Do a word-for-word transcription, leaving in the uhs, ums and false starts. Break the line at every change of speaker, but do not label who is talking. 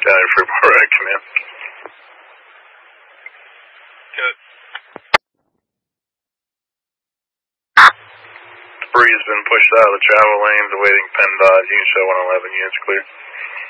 County Freeport Road, come in.
Good.
Debris has been pushed out of the travel lanes, awaiting PennDOT. You can show one eleven units clear.